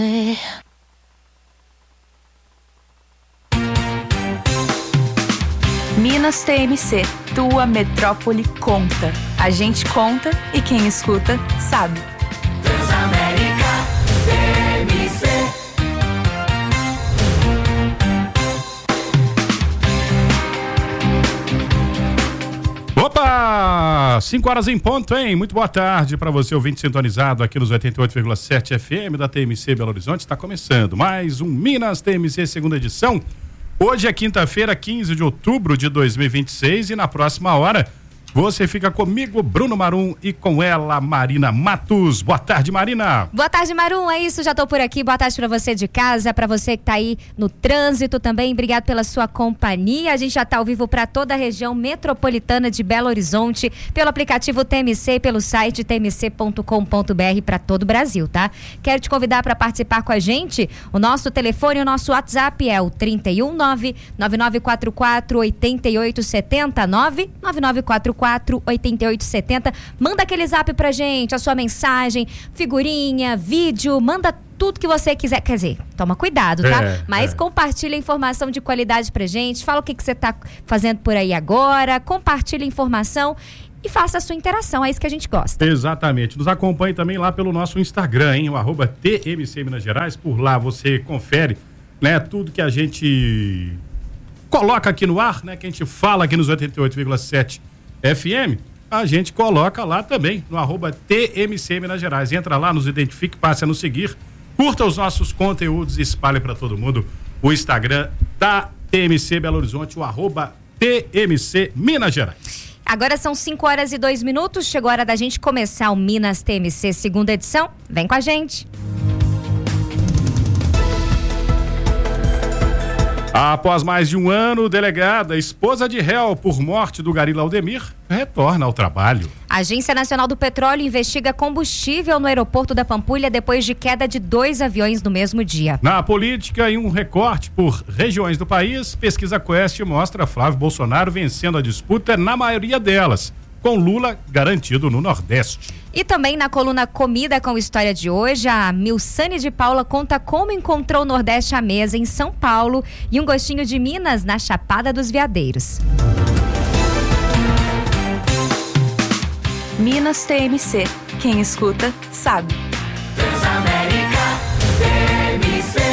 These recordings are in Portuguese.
Minas TMC, tua metrópole conta. A gente conta e quem escuta sabe. Transamérica TMC. Opa! 5 horas em ponto, hein? Muito boa tarde para você, ouvinte sintonizado aqui nos 88,7 FM da TMC Belo Horizonte. Está começando mais um Minas TMC segunda edição. Hoje é quinta-feira, 15 de outubro de 2026 e na próxima hora você fica comigo, Bruno Marum, e com ela, Marina Matos. Boa tarde, Marina. Boa tarde, Marum. É isso, já tô por aqui. Boa tarde pra você de casa, pra você que tá aí no trânsito também. Obrigado pela sua companhia. A gente já tá ao vivo pra toda a região metropolitana de Belo Horizonte, pelo aplicativo TMC, pelo site tmc.com.br pra todo o Brasil, tá? Quero te convidar pra participar com a gente. O nosso telefone, o nosso WhatsApp é o 319-9944-8870, 99944-8870. Manda aquele zap pra gente, a sua mensagem, figurinha, vídeo, manda tudo que você quiser. Quer dizer, toma cuidado, tá? Mas compartilha informação de qualidade pra gente, fala o que você tá fazendo por aí agora, compartilha informação e faça a sua interação, é isso que a gente gosta. Exatamente. Nos acompanhe também lá pelo nosso Instagram, hein? O @TMC Minas Gerais. Por lá você confere, né? Tudo que a gente coloca aqui no ar, né? Que a gente fala aqui nos 88,7 FM, a gente coloca lá também no @TMC Minas Gerais. Entra lá, nos identifique, passe a nos seguir, curta os nossos conteúdos e espalhe para todo mundo o Instagram da TMC Belo Horizonte, o @TMC Minas Gerais. Agora são 5 horas e 2 minutos, chegou a hora da gente começar o Minas TMC segunda edição. Vem com a gente. Após mais de um ano, delegada, esposa de réu por morte do Gari Laudemir, retorna ao trabalho. A Agência Nacional do Petróleo investiga combustível no aeroporto da Pampulha depois de queda de 2 aviões no mesmo dia. Na política, em um recorte por regiões do país, pesquisa Quest mostra Flávio Bolsonaro vencendo a disputa na maioria delas, com Lula garantido no Nordeste. E também na coluna Comida com História de hoje, a Milsane de Paula conta como encontrou o Nordeste à mesa em São Paulo e um gostinho de Minas na Chapada dos Veadeiros. Minas TMC, quem escuta sabe. Transamérica TMC.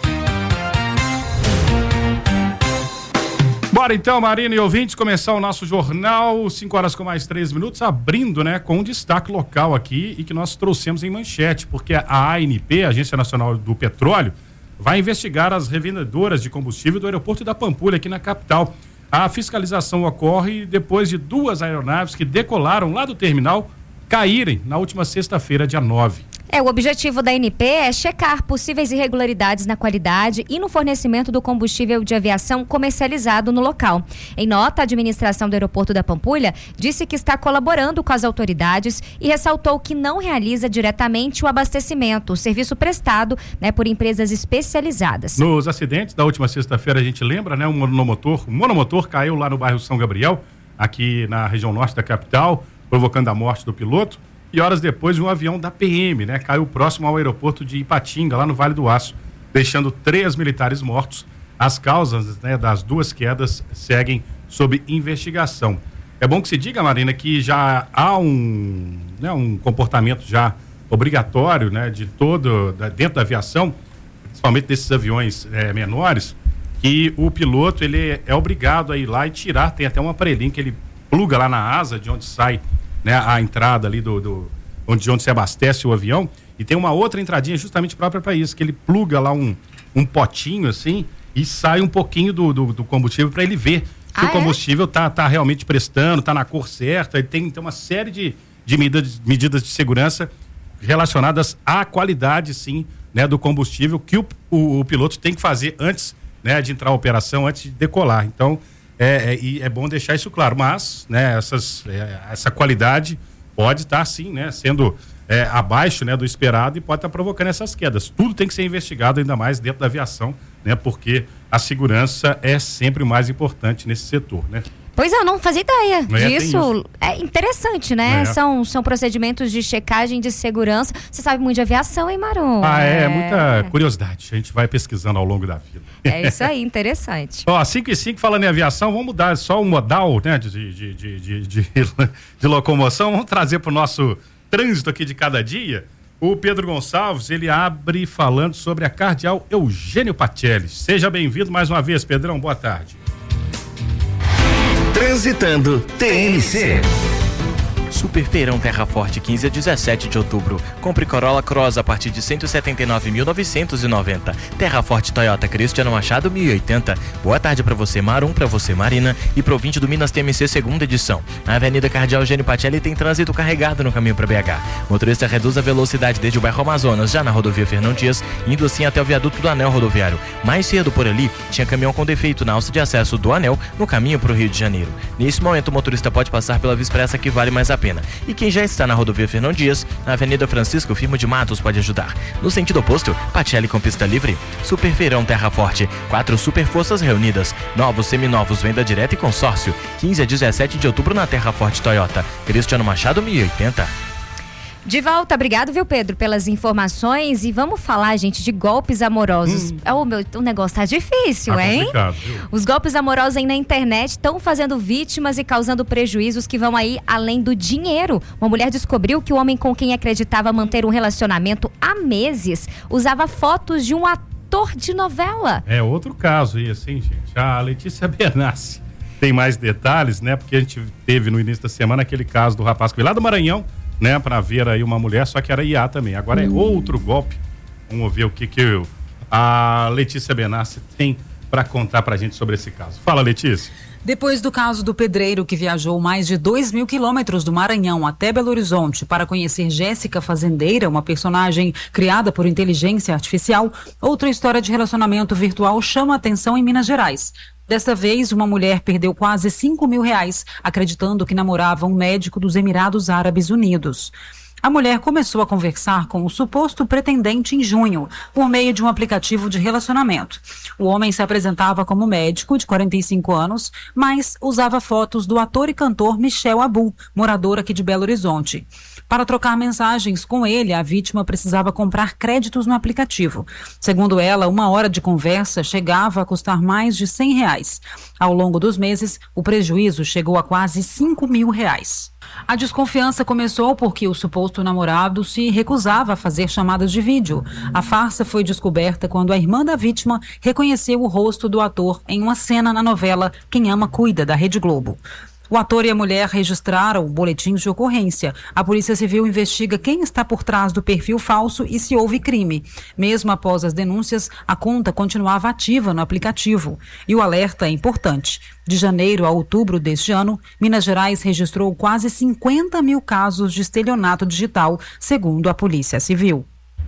Bora então, Marina e ouvintes, começar o nosso jornal, 5 horas com mais 3 minutos, abrindo, né, com um destaque local aqui e que nós trouxemos em manchete, porque a ANP, a Agência Nacional do Petróleo, vai investigar as revendedoras de combustível do aeroporto da Pampulha, aqui na capital. A fiscalização ocorre depois de 2 aeronaves que decolaram lá do terminal caírem na última sexta-feira, dia 9. O objetivo da ANP é checar possíveis irregularidades na qualidade e no fornecimento do combustível de aviação comercializado no local. Em nota, a administração do aeroporto da Pampulha disse que está colaborando com as autoridades e ressaltou que não realiza diretamente o abastecimento, o serviço prestado, né, por empresas especializadas. Nos acidentes da última sexta-feira, a gente lembra, né, um monomotor caiu lá no bairro São Gabriel, aqui na região norte da capital, provocando a morte do piloto. E horas depois, um avião da PM, né, caiu próximo ao aeroporto de Ipatinga, lá no Vale do Aço, deixando 3 militares mortos. As causas, né, das 2 quedas seguem sob investigação. É bom que se diga, Marina, que já há um comportamento já obrigatório, né, dentro da aviação, principalmente desses aviões menores, que o piloto ele é obrigado a ir lá e tirar, tem até um aparelhinho que ele pluga lá na asa de onde sai, né, a entrada ali de onde se abastece o avião, e tem uma outra entradinha justamente própria para isso, que ele pluga lá um potinho assim e sai um pouquinho do combustível para ele ver se o combustível tá realmente prestando, tá na cor certa. Ele tem uma série de medidas de segurança relacionadas à qualidade, sim, né, do combustível que o piloto tem que fazer antes, né, de entrar a operação, antes de decolar. Então é bom deixar isso claro, mas, né, essa qualidade pode estar, sim, né, sendo abaixo, né, do esperado e pode estar provocando essas quedas. Tudo tem que ser investigado, ainda mais dentro da aviação, né, porque a segurança é sempre o mais importante nesse setor, né? Pois é, eu não fazia ideia disso. Tem É interessante, né? São procedimentos de checagem de segurança. Você sabe muito de aviação, hein, Marum? Muita curiosidade. A gente vai pesquisando ao longo da vida. É isso aí, interessante. 5:05, falando em aviação, vamos mudar só o modal, né, de locomoção. Vamos trazer para o nosso trânsito aqui de cada dia. O Pedro Gonçalves, ele abre falando sobre a cardeal Eugênio Pacelli. Seja bem-vindo mais uma vez, Pedrão. Boa tarde. Transitando TNC. Super Feirão Terra Forte, 15 a 17 de outubro. Compre Corolla Cross a partir de 179.990. Terra Forte Toyota Cristiano Machado 1080. Boa tarde para você, Marum, para você, Marina, e pro ouvinte do Minas TMC segunda edição. A Avenida Cardeal Eugênio Pacelli tem trânsito carregado no caminho para BH. Motorista reduz a velocidade desde o bairro Amazonas, já na rodovia Fernão Dias, indo assim até o viaduto do Anel Rodoviário. Mais cedo por ali, tinha caminhão com defeito na alça de acesso do Anel, no caminho para o Rio de Janeiro. Nesse momento, o motorista pode passar pela Via Expressa, que vale mais a pena. E quem já está na rodovia Fernão Dias, na Avenida Francisco Firmo de Matos, pode ajudar. No sentido oposto, Pacelli com pista livre. Super Feirão Terra Forte, 4 super forças reunidas. Novos, seminovos, venda direta e consórcio. 15 a 17 de outubro na Terra Forte Toyota. Cristiano Machado 1080. De volta, obrigado, viu, Pedro, pelas informações. E vamos falar, gente, de golpes amorosos. O negócio tá difícil, hein? Viu? Os golpes amorosos aí na internet estão fazendo vítimas e causando prejuízos que vão aí além do dinheiro. Uma mulher descobriu que o homem com quem acreditava manter um relacionamento há meses usava fotos de um ator de novela. É outro caso aí, assim, gente. A Letícia Benassi tem mais detalhes, né? Porque a gente teve no início da semana aquele caso do rapaz que veio lá do Maranhão, né, para ver aí uma mulher, só que era IA também. Agora é outro golpe. Vamos ver o que a Letícia Benassi tem para contar pra gente sobre esse caso. Fala, Letícia. Depois do caso do pedreiro que viajou mais de 2.000 quilômetros do Maranhão até Belo Horizonte para conhecer Jéssica Fazendeira, uma personagem criada por inteligência artificial, outra história de relacionamento virtual chama a atenção em Minas Gerais. Desta vez, uma mulher perdeu quase R$5.000, acreditando que namorava um médico dos Emirados Árabes Unidos. A mulher começou a conversar com o suposto pretendente em junho, por meio de um aplicativo de relacionamento. O homem se apresentava como médico, de 45 anos, mas usava fotos do ator e cantor Michel Abu, morador aqui de Belo Horizonte. Para trocar mensagens com ele, a vítima precisava comprar créditos no aplicativo. Segundo ela, 1 hora de conversa chegava a custar mais de R$100. Ao longo dos meses, o prejuízo chegou a quase R$5.000. A desconfiança começou porque o suposto namorado se recusava a fazer chamadas de vídeo. A farsa foi descoberta quando a irmã da vítima reconheceu o rosto do ator em uma cena na novela Quem Ama Cuida, da Rede Globo. O ator e a mulher registraram boletins de ocorrência. A Polícia Civil investiga quem está por trás do perfil falso e se houve crime. Mesmo após as denúncias, a conta continuava ativa no aplicativo. E o alerta é importante. De janeiro a outubro deste ano, Minas Gerais registrou quase 50.000 casos de estelionato digital, segundo a Polícia Civil.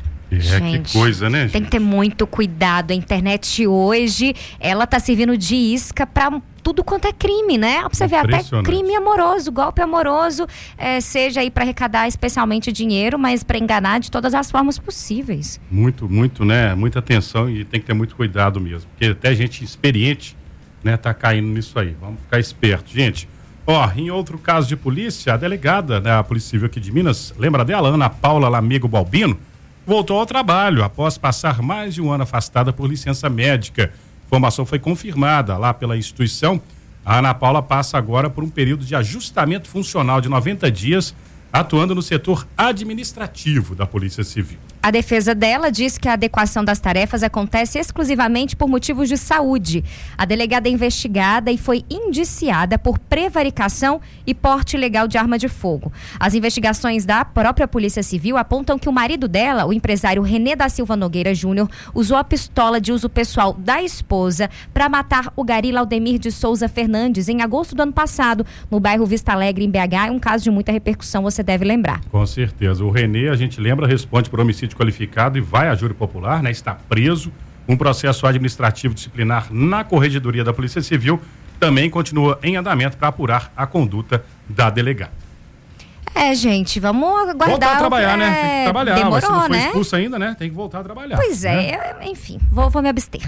Gente, que coisa, né, gente? Tem que ter muito cuidado. A internet hoje, ela tá servindo de isca para tudo quanto é crime, né? Pra você ver, até crime amoroso, golpe amoroso, seja aí para arrecadar especialmente dinheiro, mas para enganar de todas as formas possíveis. Muito, né? Muita atenção e tem que ter muito cuidado mesmo, porque até gente experiente, né, tá caindo nisso aí. Vamos ficar esperto, gente. Em outro caso de polícia, a delegada da Polícia Civil aqui de Minas, lembra dela? Ana Paula Lamego Balbino, voltou ao trabalho após passar mais de 1 ano afastada por licença médica. A informação foi confirmada lá pela instituição. A Ana Paula passa agora por um período de ajustamento funcional de 90 dias, atuando no setor administrativo da Polícia Civil. A defesa dela diz que a adequação das tarefas acontece exclusivamente por motivos de saúde. A delegada é investigada e foi indiciada por prevaricação e porte ilegal de arma de fogo. As investigações da própria Polícia Civil apontam que o marido dela, o empresário René da Silva Nogueira Júnior, usou a pistola de uso pessoal da esposa para matar o gari Laudemir de Souza Fernandes em agosto do ano passado, no bairro Vista Alegre, em BH. É um caso de muita repercussão, você deve lembrar. Com certeza. O René, a gente lembra, responde por homicídio qualificado e vai a júri popular, né? Está preso. Um processo administrativo disciplinar na Corregedoria da Polícia Civil também continua em andamento para apurar a conduta da delegada. Gente, vamos aguardar. Voltar a trabalhar, né? Tem que trabalhar. Demorou, mas se não foi né? expulso ainda, né? Tem que voltar a trabalhar. Pois é, enfim, vou me abster.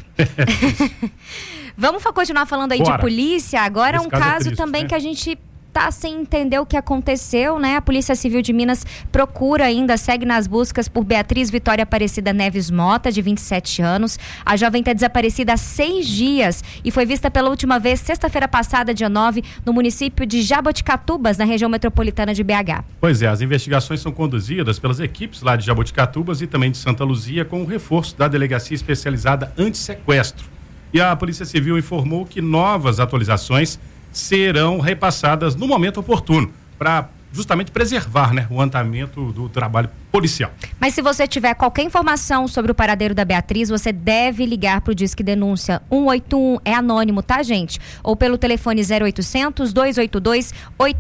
Vamos continuar falando aí Bora. de polícia. Agora Esse um caso é caso triste, também né? que a gente tá sem entender o que aconteceu, né? A Polícia Civil de Minas procura ainda, segue nas buscas por Beatriz Vitória Aparecida Neves Mota, de 27 anos. A jovem está desaparecida há 6 dias e foi vista pela última vez sexta-feira passada, dia 9, no município de Jaboticatubas, na região metropolitana de BH. Pois é, as investigações são conduzidas pelas equipes lá de Jaboticatubas e também de Santa Luzia, com o reforço da Delegacia Especializada Antissequestro. E a Polícia Civil informou que novas atualizações serão repassadas no momento oportuno, para justamente preservar, né, o andamento do trabalho policial. Mas se você tiver qualquer informação sobre o paradeiro da Beatriz, você deve ligar para o Disque Denúncia 181, é anônimo, tá, gente? Ou pelo telefone 0800 282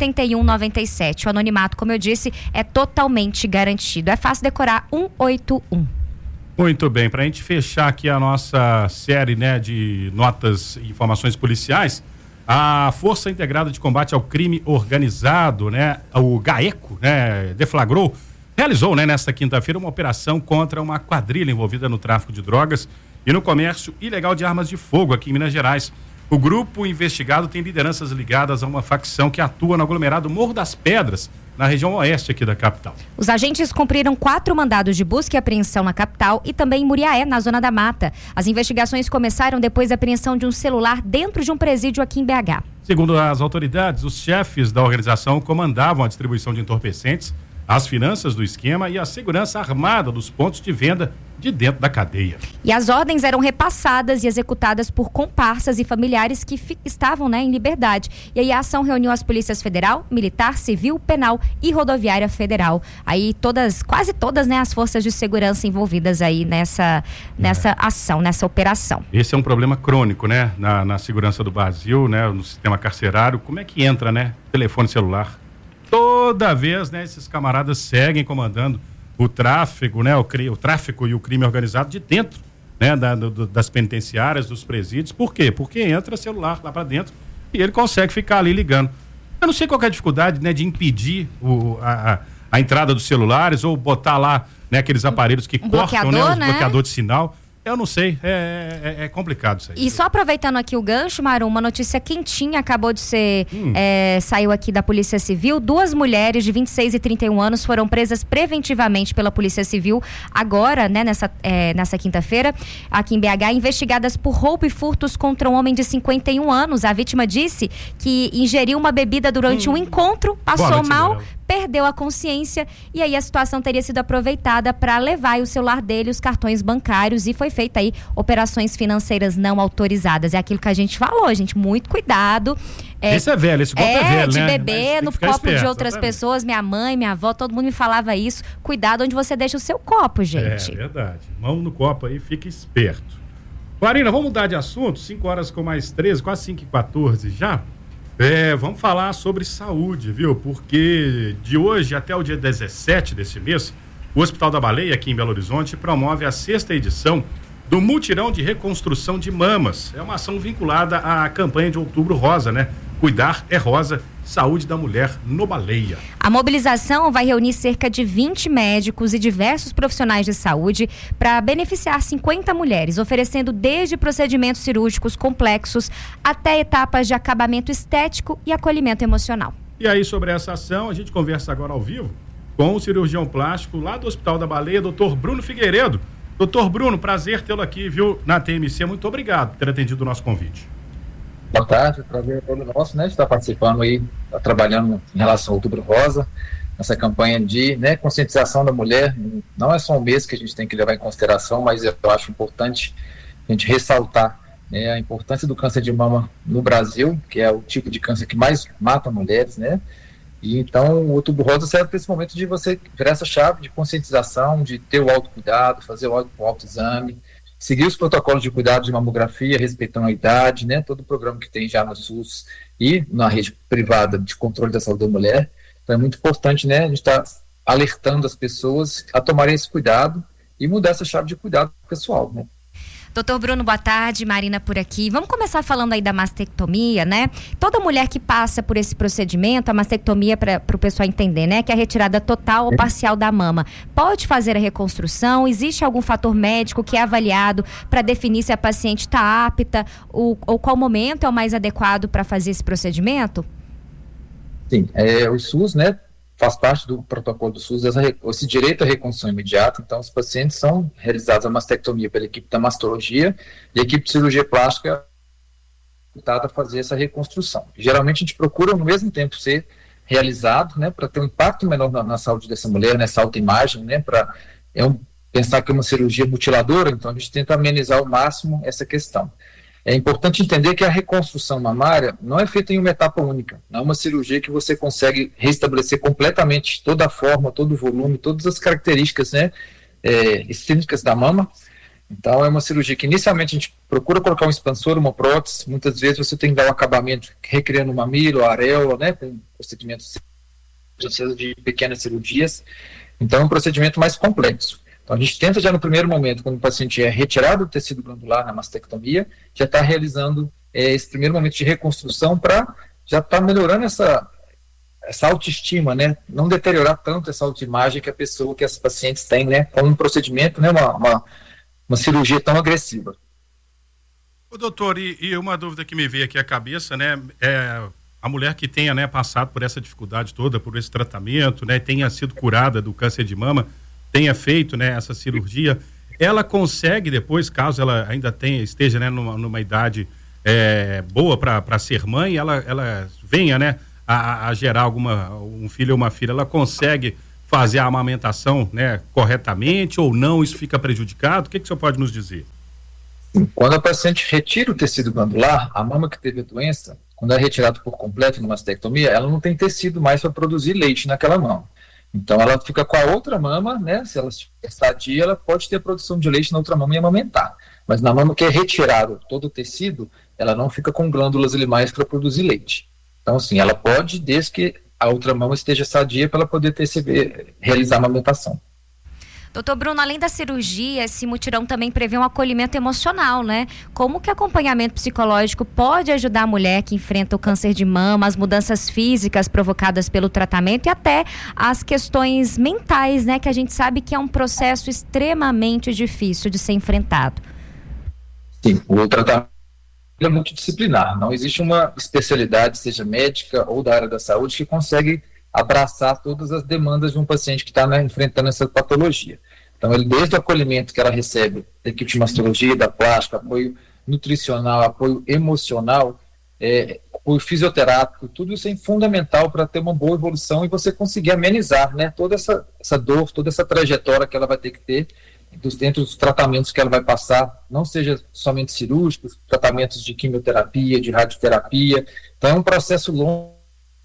8197. O anonimato, como eu disse, é totalmente garantido. É fácil decorar 181. Muito bem, para a gente fechar aqui a nossa série, né, de notas e informações policiais, a Força Integrada de Combate ao Crime Organizado, né, o GAECO, né, realizou, né, nesta quinta-feira uma operação contra uma quadrilha envolvida no tráfico de drogas e no comércio ilegal de armas de fogo aqui em Minas Gerais. O grupo investigado tem lideranças ligadas a uma facção que atua no aglomerado Morro das Pedras, na região oeste aqui da capital. Os agentes cumpriram 4 mandados de busca e apreensão na capital e também em Muriaé, na Zona da Mata. As investigações começaram depois da apreensão de um celular dentro de um presídio aqui em BH. Segundo as autoridades, os chefes da organização comandavam a distribuição de entorpecentes, as finanças do esquema e a segurança armada dos pontos de venda de dentro da cadeia. E as ordens eram repassadas e executadas por comparsas e familiares que estavam, né, em liberdade. E aí a ação reuniu as polícias federal, militar, civil, penal e rodoviária federal. Aí quase todas, né, as forças de segurança envolvidas aí nessa ação, nessa operação. Esse é um problema crônico, né, na segurança do Brasil, né, no sistema carcerário. Como é que entra, né, telefone celular? Toda vez, né, esses camaradas seguem comandando o tráfico, né, o tráfico e o crime organizado de dentro, né, das penitenciárias, dos presídios. Por quê? Porque entra celular lá para dentro e ele consegue ficar ali ligando. Eu não sei qual que é a dificuldade, né, de impedir a entrada dos celulares ou botar lá, né, aqueles aparelhos que cortam, né, o bloqueador de sinal. Eu não sei, é complicado isso aí. E só aproveitando aqui o gancho, Maru, uma notícia quentinha acabou de ser, saiu aqui da Polícia Civil. 2 mulheres de 26 e 31 anos foram presas preventivamente pela Polícia Civil agora, né, nessa quinta-feira, aqui em BH, investigadas por roubo e furtos contra um homem de 51 anos. A vítima disse que ingeriu uma bebida durante um encontro, passou mal, perdeu a consciência e aí a situação teria sido aproveitada para levar o celular dele, os cartões bancários, e foi feita aí operações financeiras não autorizadas. É aquilo que a gente falou, gente, muito cuidado. Esse é velho, esse golpe é velho, de né? beber no copo de outras pessoas, minha mãe, minha avó, todo mundo me falava isso. Cuidado onde você deixa o seu copo, gente. É verdade. Mão no copo aí, fica esperto. Marina, vamos mudar de assunto, 5h+13, quase 5h14 já. Vamos falar sobre saúde, viu? Porque de hoje até o dia 17 desse mês, o Hospital da Baleia, aqui em Belo Horizonte, promove a 6ª edição do Mutirão de Reconstrução de Mamas. É uma ação vinculada à campanha de Outubro Rosa, né? Cuidar é Rosa, saúde da mulher no Baleia. A mobilização vai reunir cerca de 20 médicos e diversos profissionais de saúde para beneficiar 50 mulheres, oferecendo desde procedimentos cirúrgicos complexos até etapas de acabamento estético e acolhimento emocional. E aí, sobre essa ação, a gente conversa agora ao vivo com o cirurgião plástico lá do Hospital da Baleia, Dr. Bruno Figueiredo. Doutor Bruno, prazer tê-lo aqui, viu, na TMC. Muito obrigado por ter atendido o nosso convite. Boa tarde, prazer todo nosso, né, de estar participando aí, tá trabalhando em relação ao Outubro Rosa, essa campanha de, né, conscientização da mulher. Não é só um mês que a gente tem que levar em consideração, mas eu acho importante a gente ressaltar, né, a importância do câncer de mama no Brasil, que é o tipo de câncer que mais mata mulheres, né, e então o Outubro Rosa serve para esse momento de você virar essa chave de conscientização, de ter o autocuidado, fazer o autoexame, seguir os protocolos de cuidado de mamografia, respeitando a idade, né, todo o programa que tem já no SUS e na rede privada de controle da saúde da mulher. Então é muito importante, né, a gente estar alertando as pessoas a tomarem esse cuidado e mudar essa chave de cuidado pessoal, né. Doutor Bruno, boa tarde, Marina por aqui. Vamos começar falando aí da mastectomia, né? Toda mulher que passa por esse procedimento, a mastectomia, para o pessoal entender, né? Que é a retirada total ou parcial da mama. Pode fazer a reconstrução? Existe algum fator médico que é avaliado para definir se a paciente está apta ou qual momento é o mais adequado para fazer esse procedimento? Sim, o SUS, né? Faz parte do protocolo do SUS esse direito à reconstrução imediata. Então, os pacientes são realizados a mastectomia pela equipe da mastologia e a equipe de cirurgia plástica a fazer essa reconstrução. Geralmente, a gente procura, no mesmo tempo, ser realizado, né, para ter um impacto menor na saúde dessa mulher, nessa autoimagem, né, pensar que é uma cirurgia mutiladora, então a gente tenta amenizar ao máximo essa questão. É importante entender que a reconstrução mamária não é feita em uma etapa única, não é uma cirurgia que você consegue restabelecer completamente toda a forma, todo o volume, todas as características, né, estéticas da mama. Então é uma cirurgia que inicialmente a gente procura colocar um expansor, uma prótese, muitas vezes você tem que dar um acabamento recriando o mamilo, a areola, né, com procedimentos de pequenas cirurgias. Então é um procedimento mais complexo. Então a gente tenta já no primeiro momento, quando o paciente é retirado do tecido glandular na mastectomia, já está realizando esse primeiro momento de reconstrução para já estar melhorando essa autoestima, né? Não deteriorar tanto essa autoimagem que as pacientes têm, né? Com um procedimento, né? Uma cirurgia tão agressiva. Ô, doutor, e uma dúvida que me veio aqui à cabeça, né? A mulher que tenha, né, passado por essa dificuldade toda, por esse tratamento, né? Tenha sido curada do câncer de mama, tenha feito, né, essa cirurgia, ela consegue depois, caso ela ainda esteja, né, numa idade boa para ser mãe, ela venha, né, a gerar um filho ou uma filha, ela consegue fazer a amamentação, né, corretamente ou não? Isso fica prejudicado? O que o senhor pode nos dizer? Quando a paciente retira o tecido glandular, a mama que teve a doença, quando é retirado por completo numa mastectomia, ela não tem tecido mais para produzir leite naquela mama. Então ela fica com a outra mama, né? Se ela estiver sadia, ela pode ter a produção de leite na outra mama e amamentar. Mas na mama que é retirado todo o tecido, ela não fica com glândulas limais para produzir leite. Então, assim, ela pode, desde que a outra mama esteja sadia, para ela poder realizar a amamentação. Doutor Bruno, além da cirurgia, esse mutirão também prevê um acolhimento emocional, né? Como que acompanhamento psicológico pode ajudar a mulher que enfrenta o câncer de mama, as mudanças físicas provocadas pelo tratamento e até as questões mentais, né? Que a gente sabe que é um processo extremamente difícil de ser enfrentado. Sim, o tratamento é multidisciplinar. Não existe uma especialidade, seja médica ou da área da saúde, que consegue abraçar todas as demandas de um paciente que está, né, enfrentando essa patologia. Então, desde o acolhimento que ela recebe da equipe de mastologia, da plástica, apoio nutricional, apoio emocional, apoio fisioterápico, tudo isso é fundamental para ter uma boa evolução e você conseguir amenizar, né, toda essa dor, toda essa trajetória que ela vai ter que ter dentro dos tratamentos que ela vai passar, não seja somente cirúrgicos, tratamentos de quimioterapia, de radioterapia. Então, é um processo longo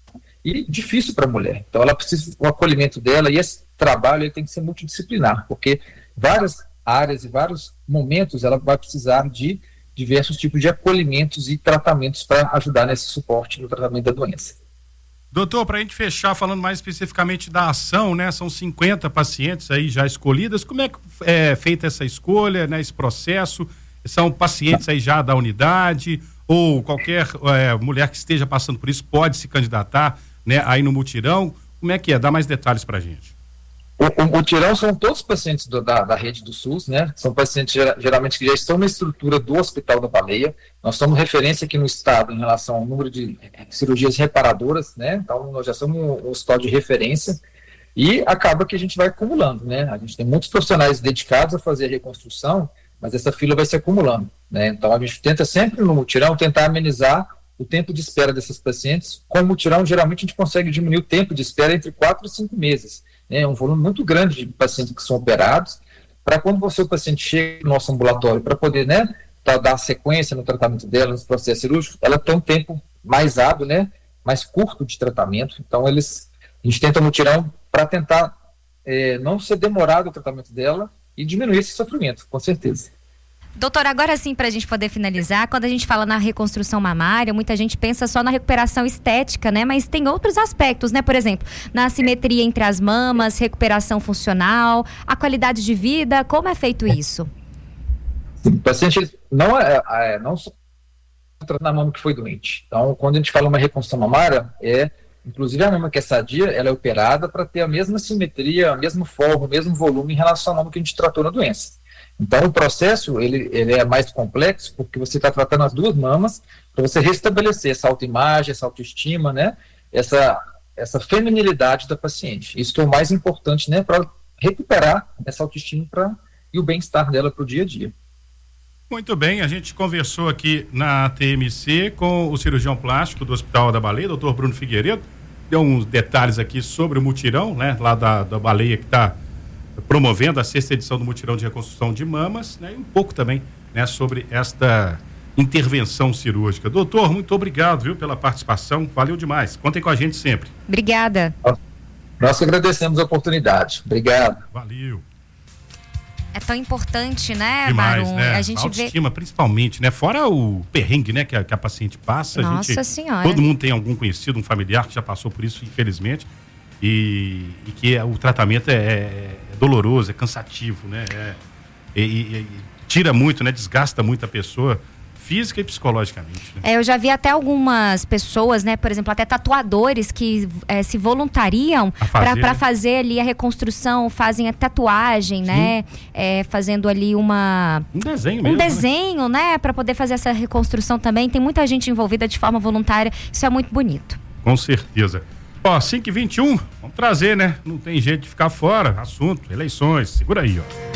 e difícil para a mulher. Então ela precisa do acolhimento dela, e esse trabalho ele tem que ser multidisciplinar, porque várias áreas e vários momentos ela vai precisar de diversos tipos de acolhimentos e tratamentos para ajudar nesse suporte no tratamento da doença. Doutor, para a gente fechar falando mais especificamente da ação, né? São 50 pacientes aí já escolhidas. Como é que é feita essa escolha, né? Esse processo? São pacientes aí já da unidade ou qualquer mulher que esteja passando por isso pode se candidatar, né, aí no mutirão? Como é que é? Dá mais detalhes pra gente. O mutirão são todos os pacientes da rede do SUS, né? São pacientes geralmente que já estão na estrutura do Hospital da Baleia. Nós somos referência aqui no estado em relação ao número de cirurgias reparadoras, né? Então nós já somos um hospital de referência e acaba que a gente vai acumulando, né? A gente tem muitos profissionais dedicados a fazer a reconstrução, mas essa fila vai se acumulando, né? Então a gente tenta sempre no mutirão tentar amenizar o tempo de espera desses pacientes. Com o mutirão, geralmente a gente consegue diminuir o tempo de espera entre 4 e 5 meses. É um volume muito grande de pacientes que são operados, para quando o paciente chega no nosso ambulatório para poder, né, dar sequência no tratamento dela, nos processos cirúrgicos, ela tem um tempo mais hábil, né, mais curto de tratamento. Então a gente tenta mutirão para tentar não ser demorado o tratamento dela e diminuir esse sofrimento, com certeza. Doutor, agora sim, para a gente poder finalizar, quando a gente fala na reconstrução mamária, muita gente pensa só na recuperação estética, né? Mas tem outros aspectos, né? Por exemplo, na assimetria entre as mamas, recuperação funcional, a qualidade de vida, como é feito isso? O paciente não só trata na mama que foi doente. Então, quando a gente fala uma reconstrução mamária, inclusive a mama que é sadia, ela é operada para ter a mesma simetria, a mesma forma, o mesmo volume em relação à mama que a gente tratou na doença. Então, o processo, ele é mais complexo, porque você está tratando as duas mamas para você restabelecer essa autoimagem, essa autoestima, né? Essa feminilidade da paciente. Isso que é o mais importante, né? Para recuperar essa autoestima e o bem-estar dela para o dia a dia. Muito bem, a gente conversou aqui na TMC com o cirurgião plástico do Hospital da Baleia, doutor Bruno Figueiredo, deu uns detalhes aqui sobre o mutirão, né? Lá da Baleia, que está promovendo a 6ª edição do mutirão de reconstrução de mamas, né? E um pouco também, né, sobre esta intervenção cirúrgica. Doutor, muito obrigado, viu, pela participação, valeu demais, contem com a gente sempre. Obrigada. Nós que agradecemos a oportunidade, obrigado. Valeu. É tão importante, né, Demais, Marum? né? A gente autoestima, principalmente, né? Fora o perrengue, né, que a paciente passa. Nossa Senhora. Todo mundo tem algum conhecido, um familiar que já passou por isso, infelizmente, e que o tratamento é doloroso, é cansativo, né? E tira muito, né? Desgasta muito a pessoa, física e psicologicamente. Né? Eu já vi até algumas pessoas, né, por exemplo, até tatuadores que se voluntariam para fazer ali a reconstrução, fazem a tatuagem, né, fazendo ali um desenho mesmo, desenho, né, para poder fazer essa reconstrução também. Tem muita gente envolvida de forma voluntária, isso é muito bonito. Com certeza. Ó, 5h21, vamos trazer, né? Não tem jeito de ficar fora. Assunto, eleições, segura aí, ó.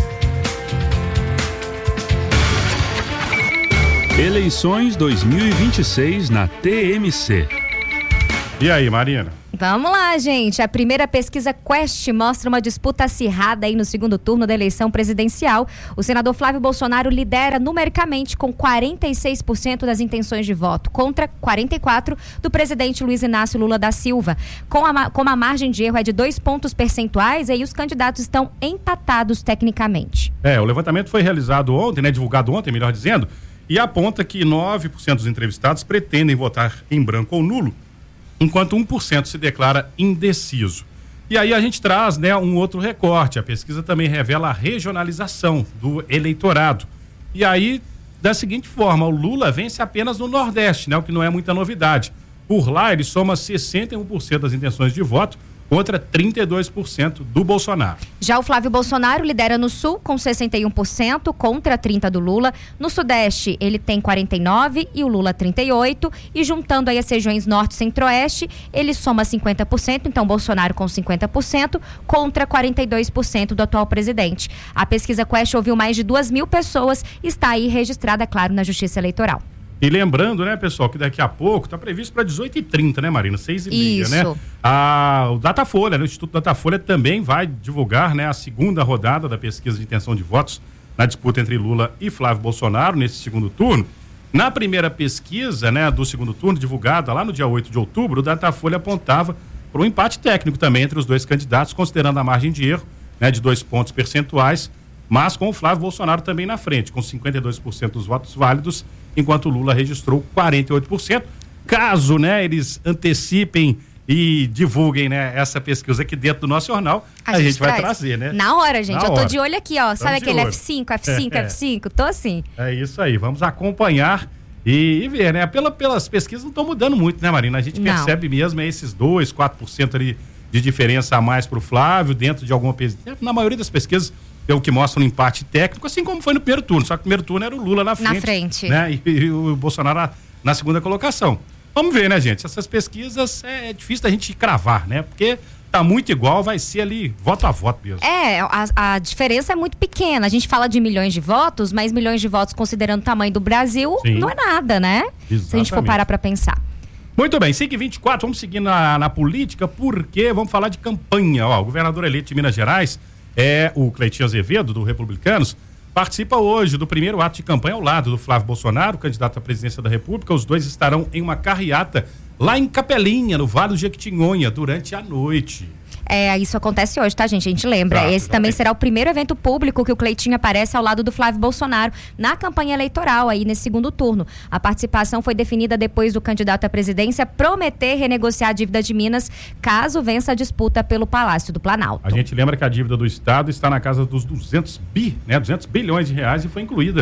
Eleições 2026 na TMC. E aí, Marina? Vamos lá, gente. A primeira pesquisa Quest mostra uma disputa acirrada aí no segundo turno da eleição presidencial. O senador Flávio Bolsonaro lidera numericamente com 46% das intenções de voto, contra 44% do presidente Luiz Inácio Lula da Silva. Como a margem de erro é de 2 pontos percentuais, aí os candidatos estão empatados tecnicamente. O levantamento foi realizado ontem, né? Divulgado ontem, melhor dizendo, e aponta que 9% dos entrevistados pretendem votar em branco ou nulo, enquanto 1% se declara indeciso. E aí a gente traz, né, um outro recorte. A pesquisa também revela a regionalização do eleitorado. E aí, da seguinte forma, o Lula vence apenas no Nordeste, né, o que não é muita novidade. Por lá, ele soma 61% das intenções de voto, contra 32% do Bolsonaro. Já o Flávio Bolsonaro lidera no Sul com 61% contra 30% do Lula. No Sudeste ele tem 49% e o Lula 38%. E juntando aí as regiões Norte e Centro-Oeste, ele soma 50%, então Bolsonaro com 50% contra 42% do atual presidente. A pesquisa Quest ouviu mais de 2.000 pessoas e está aí registrada, claro, na Justiça Eleitoral. E lembrando, né, pessoal, que daqui a pouco está previsto para 18h30, né, Marina? 6h30, né? O Datafolha, né? O Instituto Datafolha também vai divulgar, né, a segunda rodada da pesquisa de intenção de votos na disputa entre Lula e Flávio Bolsonaro nesse segundo turno. Na primeira pesquisa, né, do segundo turno, divulgada lá no dia 8 de outubro, o Datafolha apontava para um empate técnico também entre os dois candidatos, considerando a margem de erro, né, de 2 pontos percentuais, mas com o Flávio Bolsonaro também na frente, com 52% dos votos válidos, enquanto o Lula registrou 48%. Caso, né, eles antecipem e divulguem, né, essa pesquisa aqui dentro do nosso jornal, a gente vai trazer, né? Na hora, gente. Eu tô de olho aqui, ó. Sabe aquele olho. F5, F5? Tô assim. É isso aí. Vamos acompanhar e ver, né? Pelas pesquisas não estão mudando muito, né, Marina? A gente percebe mesmo esses 2, 4% ali de diferença a mais pro Flávio dentro de alguma pesquisa. Na maioria das pesquisas é o que mostra um empate técnico, assim como foi no primeiro turno. Só que o primeiro turno era o Lula na frente. Né? E o Bolsonaro na segunda colocação. Vamos ver, né, gente? Essas pesquisas é difícil da gente cravar, né? Porque tá muito igual, vai ser ali voto a voto mesmo. A diferença é muito pequena. A gente fala de milhões de votos, mas milhões de votos considerando o tamanho do Brasil, sim, não é nada, né? Exatamente. Se a gente for parar pra pensar. Muito bem, 5h24, vamos seguir na política, porque vamos falar de campanha. Ó, o governador eleito de Minas Gerais o Cleitinho Azevedo, do Republicanos, participa hoje do primeiro ato de campanha ao lado do Flávio Bolsonaro, candidato à presidência da República. Os dois estarão em uma carreata lá em Capelinha, no Vale do Jequitinhonha, durante a noite. Isso acontece hoje, tá, gente? A gente lembra. Exato, esse também será o primeiro evento público que o Cleitinho aparece ao lado do Flávio Bolsonaro na campanha eleitoral aí nesse segundo turno. A participação foi definida depois do candidato à presidência prometer renegociar a dívida de Minas caso vença a disputa pelo Palácio do Planalto. A gente lembra que a dívida do Estado está na casa dos 200 bilhões de reais e foi incluída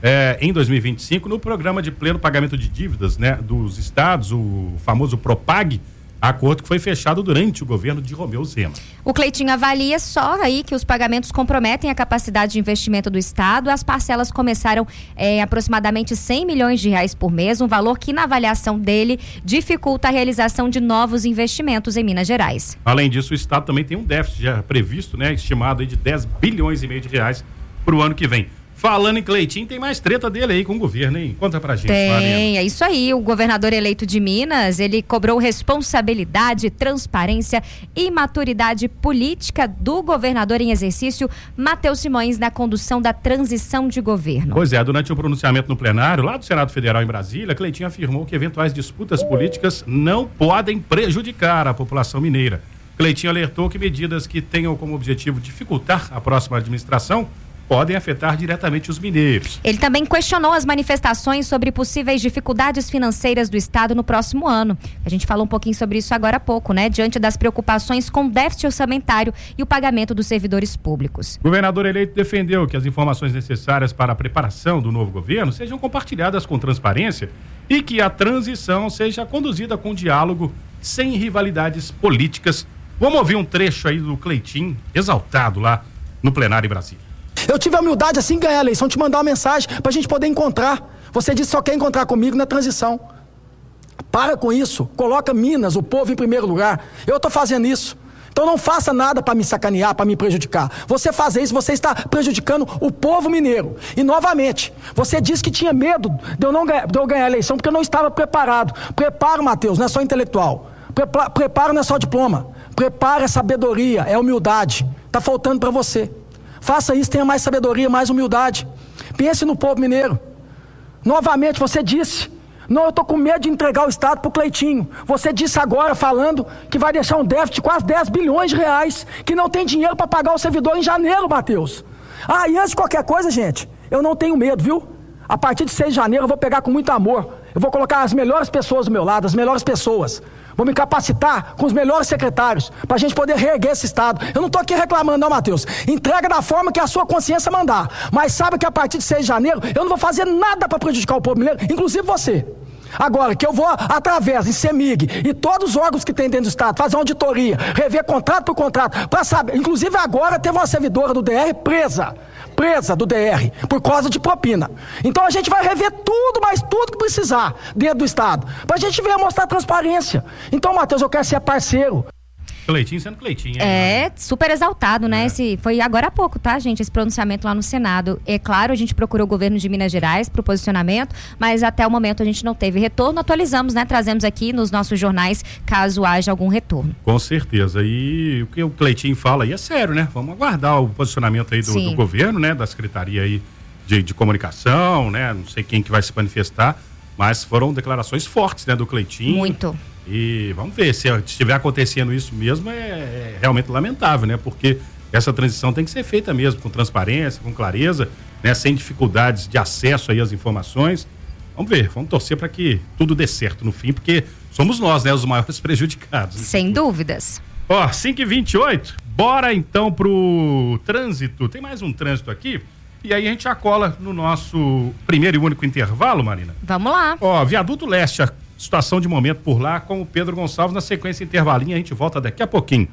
em 2025 no programa de pleno pagamento de dívidas, né, dos estados, o famoso Propag, acordo que foi fechado durante o governo de Romeu Zema. O Cleitinho avalia só aí que os pagamentos comprometem a capacidade de investimento do Estado. As parcelas começaram aproximadamente 100 milhões de reais por mês, um valor que, na avaliação dele, dificulta a realização de novos investimentos em Minas Gerais. Além disso, o Estado também tem um déficit já previsto, né, estimado aí de 10 bilhões e meio de reais para o ano que vem. Falando em Cleitinho, tem mais treta dele aí com o governo, hein? Conta pra gente, Tem, Marina. é isso aí. O governador eleito de Minas, ele cobrou responsabilidade, transparência e maturidade política do governador em exercício, Matheus Simões, na condução da transição de governo. Pois é, durante o pronunciamento no plenário, lá do Senado Federal em Brasília, Cleitinho afirmou que eventuais disputas políticas não podem prejudicar a população mineira. Cleitinho alertou que medidas que tenham como objetivo dificultar a próxima administração podem afetar diretamente os mineiros. Ele também questionou as manifestações sobre possíveis dificuldades financeiras do Estado no próximo ano. A gente falou um pouquinho sobre isso agora há pouco, né? Diante das preocupações com o déficit orçamentário e o pagamento dos servidores públicos. O governador eleito defendeu que as informações necessárias para a preparação do novo governo sejam compartilhadas com transparência e que a transição seja conduzida com diálogo, sem rivalidades políticas. Vamos ouvir um trecho aí do Cleitinho, exaltado lá no plenário em Brasília. Eu tive a humildade, assim que ganhar a eleição, de mandar uma mensagem pra gente poder encontrar. Você disse que só quer encontrar comigo na transição. Para com isso. Coloca Minas, o povo, em primeiro lugar. Eu tô fazendo isso. Então não faça nada para me sacanear, para me prejudicar. Você fazer isso, você está prejudicando o povo mineiro. E novamente, você disse que tinha medo de eu ganhar a eleição porque eu não estava preparado. Preparo, Matheus, não é só intelectual. Preparo não é só diploma. Preparo é sabedoria, é humildade. Tá faltando para você. Faça isso, tenha mais sabedoria, mais humildade. Pense no povo mineiro. Novamente, você disse, não, eu estou com medo de entregar o Estado para o Cleitinho. Você disse agora, falando, que vai deixar um déficit de quase 10 bilhões de reais, que não tem dinheiro para pagar o servidor em janeiro, Matheus. E antes de qualquer coisa, gente, eu não tenho medo, viu? A partir de 6 de janeiro eu vou pegar com muito amor. Eu vou colocar as melhores pessoas do meu lado, as melhores pessoas. Vou me capacitar com os melhores secretários para a gente poder reerguer esse Estado. Eu não estou aqui reclamando, não, Matheus. Entrega da forma que a sua consciência mandar. Mas sabe que a partir de 6 de janeiro eu não vou fazer nada para prejudicar o povo mineiro, inclusive você. Agora, que eu vou, através de CEMIG e todos os órgãos que tem dentro do Estado, fazer uma auditoria, rever contrato por contrato, para saber. Inclusive agora teve uma servidora do DR presa do DR, por causa de propina. Então a gente vai rever tudo, mas tudo que precisar dentro do Estado, pra gente ver, mostrar transparência. Então, Matheus, eu quero ser parceiro. Cleitinho sendo Cleitinho. Super exaltado, né? Foi agora há pouco, tá, gente? Esse pronunciamento lá no Senado. É claro, a gente procurou o governo de Minas Gerais pro posicionamento, mas até o momento a gente não teve retorno. Atualizamos, né? Trazemos aqui nos nossos jornais, caso haja algum retorno. Com certeza. E o que o Cleitinho fala aí é sério, né? Vamos aguardar o posicionamento aí do governo, né? Da Secretaria aí de Comunicação, né? Não sei quem que vai se manifestar, mas foram declarações fortes, né? Do Cleitinho. Muito. E vamos ver, se estiver acontecendo isso mesmo, é realmente lamentável, né? Porque essa transição tem que ser feita mesmo, com transparência, com clareza, né? Sem dificuldades de acesso aí às informações. Vamos ver, vamos torcer para que tudo dê certo no fim, porque somos nós, né? Os maiores prejudicados. Sem dúvidas. 5h28, bora então pro trânsito. Tem mais um trânsito aqui, e aí a gente já cola no nosso primeiro e único intervalo, Marina. Vamos lá. Viaduto Leste, situação de momento por lá com o Pedro Gonçalves na sequência intervalinha, a gente volta daqui a pouquinho.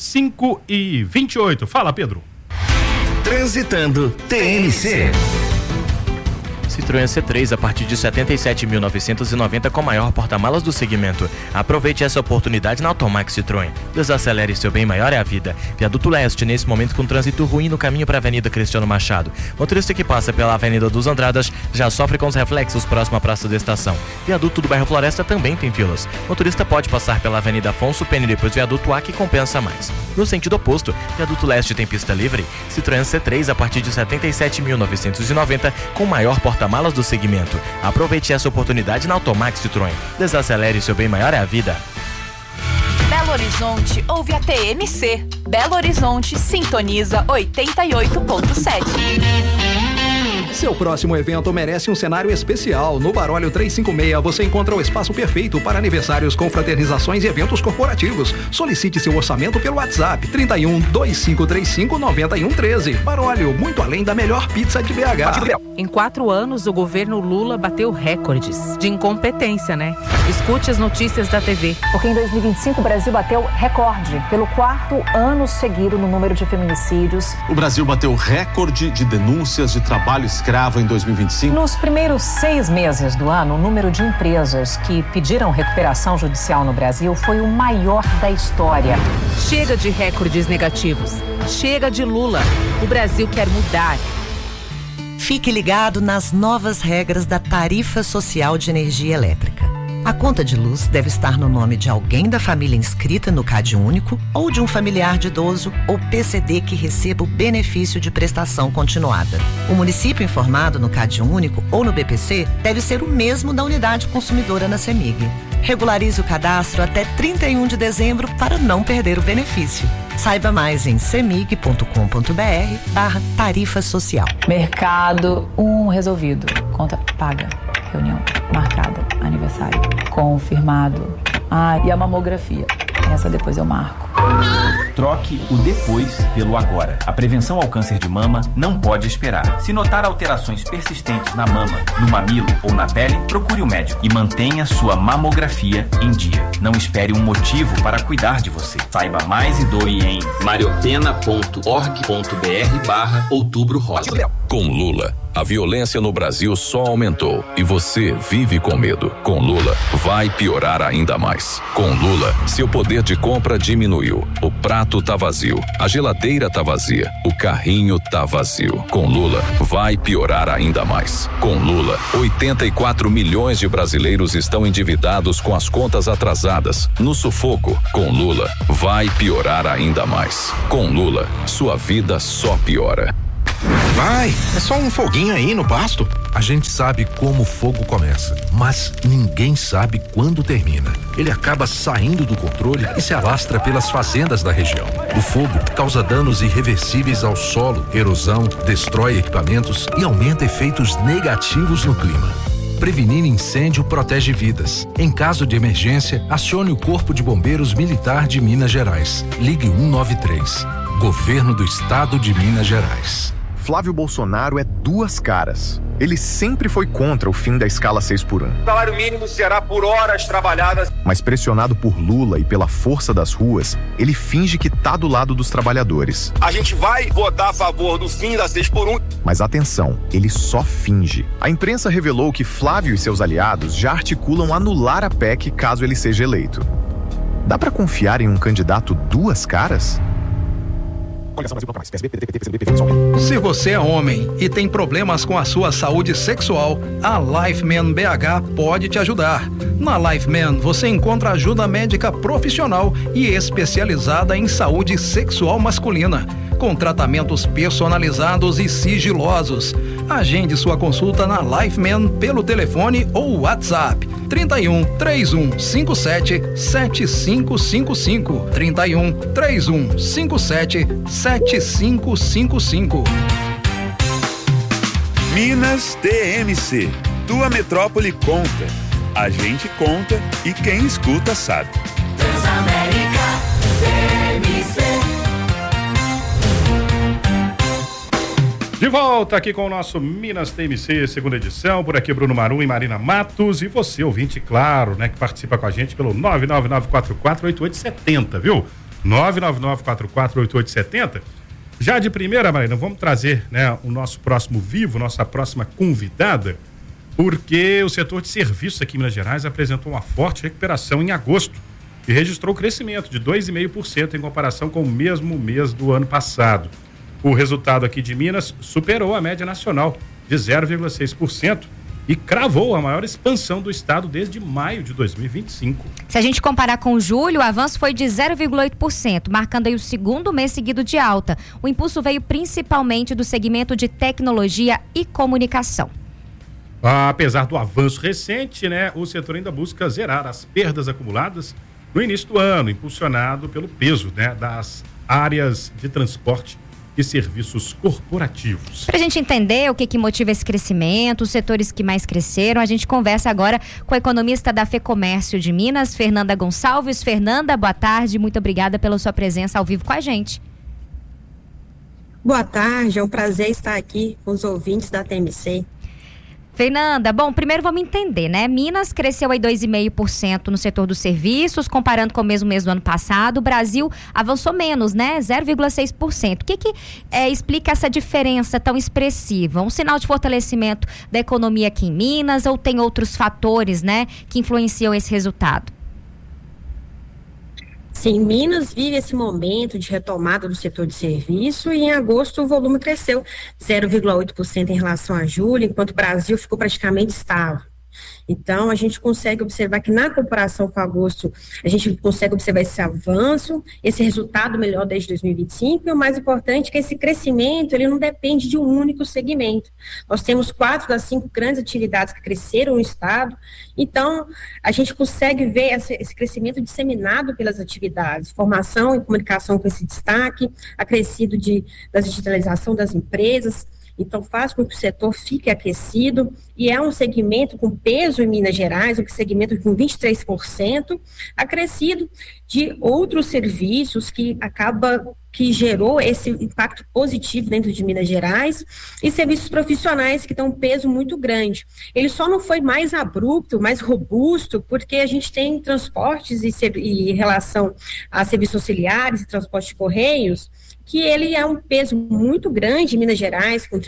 5h28. Fala, Pedro. Transitando TNC. Citroën C3 a partir de 77.990 com maior porta-malas do segmento. Aproveite essa oportunidade na Automax Citroën. Desacelere, seu bem maior é a vida. Viaduto Leste, nesse momento com trânsito ruim no caminho para a Avenida Cristiano Machado. Motorista que passa pela Avenida dos Andradas já sofre com os reflexos próximo à Praça da Estação. Viaduto do bairro Floresta também tem filas. Motorista pode passar pela Avenida Afonso Pena e depois Viaduto A, que compensa mais. No sentido oposto, Viaduto Leste tem pista livre. Citroën C3 a partir de 77.990 com maior porta-malas do segmento. Aproveite essa oportunidade na Automax Citroën. Desacelere, seu bem maior é a vida. Belo Horizonte ouve a TNC. Belo Horizonte sintoniza 88.7. Seu próximo evento merece um cenário especial. No Baróleo 356 você encontra o espaço perfeito para aniversários, confraternizações e eventos corporativos. Solicite seu orçamento pelo WhatsApp 31 2535 9113. Baróleo, muito além da melhor pizza de BH. Em 4 anos, o governo Lula bateu recordes de incompetência, né? Escute as notícias da TV. Porque em 2025 o Brasil bateu recorde pelo 4º ano seguido no número de feminicídios. O Brasil bateu recorde de denúncias de trabalho escravo em 2025. Nos primeiros 6 meses do ano, o número de empresas que pediram recuperação judicial no Brasil foi o maior da história. Chega de recordes negativos. Chega de Lula. O Brasil quer mudar. Fique ligado nas novas regras da Tarifa Social de Energia Elétrica. A conta de luz deve estar no nome de alguém da família inscrita no CadÚnico ou de um familiar de idoso ou PCD que receba o benefício de prestação continuada. O município informado no CadÚnico ou no BPC deve ser o mesmo da unidade consumidora na CEMIG. Regularize o cadastro até 31 de dezembro para não perder o benefício. Saiba mais em cemig.com.br/tarifa social. Mercado, resolvido. Conta paga. Reunião marcada. Aniversário confirmado. E a mamografia. Essa depois eu marco. Troque o depois pelo agora. A prevenção ao câncer de mama não pode esperar. Se notar alterações persistentes na mama, no mamilo ou na pele, procure o médico e mantenha sua mamografia em dia. Não espere um motivo para cuidar de você. Saiba mais e doe em mariopena.org.br/Outubro Rosa. Com Lula, a violência no Brasil só aumentou e você vive com medo. Com Lula, vai piorar ainda mais. Com Lula, seu poder de compra diminuiu. O prato tá vazio, a geladeira tá vazia, o carrinho tá vazio. Com Lula, vai piorar ainda mais. Com Lula, 84 milhões de brasileiros estão endividados com as contas atrasadas. No sufoco, com Lula, vai piorar ainda mais. Com Lula, sua vida só piora. Vai, é só um foguinho aí no pasto. A gente sabe como o fogo começa, mas ninguém sabe quando termina. Ele acaba saindo do controle e se alastra pelas fazendas da região. O fogo causa danos irreversíveis ao solo, erosão, destrói equipamentos e aumenta efeitos negativos no clima. Prevenir incêndio protege vidas. Em caso de emergência, acione o Corpo de Bombeiros Militar de Minas Gerais. Ligue 193. Governo do Estado de Minas Gerais. Flávio Bolsonaro é duas caras. Ele sempre foi contra o fim da escala 6x1. O salário mínimo será por horas trabalhadas. Mas pressionado por Lula e pela força das ruas, ele finge que tá do lado dos trabalhadores. A gente vai votar a favor do fim da 6x1. Mas atenção, ele só finge. A imprensa revelou que Flávio e seus aliados já articulam anular a PEC caso ele seja eleito. Dá pra confiar em um candidato duas caras? Se você é homem e tem problemas com a sua saúde sexual, a Lifeman BH pode te ajudar. Na Lifeman você encontra ajuda médica profissional e especializada em saúde sexual masculina, com tratamentos personalizados e sigilosos. Agende sua consulta na Lifeman pelo telefone ou WhatsApp 31 3157 7555 31 3157 7555. Minas TMC. Tua metrópole conta. A gente conta e quem escuta sabe. Transamérica TMC. De volta aqui com o nosso Minas TMC, segunda edição. Por aqui, Bruno Marum e Marina Matos. E você, ouvinte, claro, né, que participa com a gente pelo 999448870, viu? 999448870. Já de primeira, Marina, vamos trazer, né, o nosso próximo vivo, nossa próxima convidada, porque o setor de serviços aqui em Minas Gerais apresentou uma forte recuperação em agosto e registrou crescimento de 2,5% em comparação com o mesmo mês do ano passado. O resultado aqui de Minas superou a média nacional de 0,6% e cravou a maior expansão do estado desde maio de 2025. Se a gente comparar com julho, o avanço foi de 0,8%, marcando aí o segundo mês seguido de alta. O impulso veio principalmente do segmento de tecnologia e comunicação. Apesar do avanço recente, né, o setor ainda busca zerar as perdas acumuladas no início do ano, impulsionado pelo peso, né, das áreas de transporte e serviços corporativos. Para a gente entender o que motiva esse crescimento, os setores que mais cresceram, a gente conversa agora com a economista da FEComércio de Minas, Fernanda Gonçalves. Fernanda, boa tarde, muito obrigada pela sua presença ao vivo com a gente. Boa tarde, é um prazer estar aqui com os ouvintes da TMC. Fernanda, bom, primeiro vamos entender, né? Minas cresceu aí 2,5% no setor dos serviços, comparando com o mesmo mês do ano passado. O Brasil avançou menos, né? 0,6%. O que explica essa diferença tão expressiva? Um sinal de fortalecimento da economia aqui em Minas ou tem outros fatores, né, que influenciam esse resultado? Sim, Minas vive esse momento de retomada do setor de serviço e em agosto o volume cresceu 0,8% em relação a julho, enquanto o Brasil ficou praticamente estável. Então, a gente consegue observar que na comparação com agosto, a gente consegue observar esse avanço, esse resultado melhor desde 2025, e o mais importante é que esse crescimento, ele não depende de um único segmento. Nós temos 4 das 5 grandes atividades que cresceram no estado, então, a gente consegue ver esse crescimento disseminado pelas atividades, formação e comunicação com esse destaque, acrescido da digitalização das empresas. Então, faz com que o setor fique aquecido e é um segmento com peso em Minas Gerais, um segmento com 23%, acrescido de outros serviços que gerou esse impacto positivo dentro de Minas Gerais e serviços profissionais que têm um peso muito grande. Ele só não foi mais abrupto, mais robusto, porque a gente tem transportes e relação a serviços auxiliares e transporte de correios, que ele é um peso muito grande em Minas Gerais, com